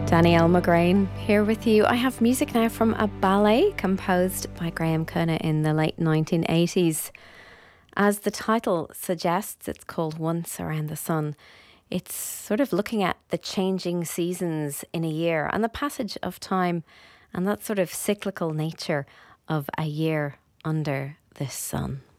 Danielle McGrain here with you. I have music now from a ballet composed by Graham Cunha in the late 1980s. As the title suggests, it's called Once Around the Sun. It's sort of looking at the changing seasons in a year and the passage of time and that sort of cyclical nature of a year under the sun.